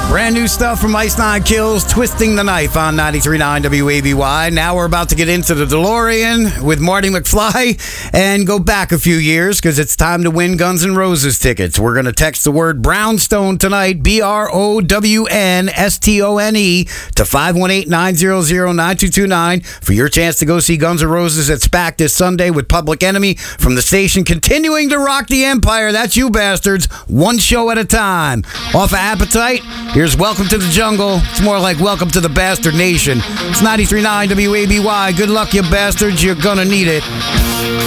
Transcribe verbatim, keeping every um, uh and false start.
Brand new stuff from Ice Nine Kills, Twisting the Knife on ninety-three point nine W A B Y. Now we're about to get into the DeLorean with Marty McFly and go back a few years because it's time to win Guns N' Roses tickets. We're going to text the word Brownstone tonight, B R O W N S T O N E, to five one eight, nine zero zero, nine two two nine for your chance to go see Guns N' Roses at SPAC this Sunday with Public Enemy from the station continuing to rock the empire. That's you bastards, one show at a time. Off of Appetite, here's Welcome to the Jungle. It's more like Welcome to the Bastard Nation. It's ninety-three point nine W A B Y. Good luck, you bastards. You're gonna need it.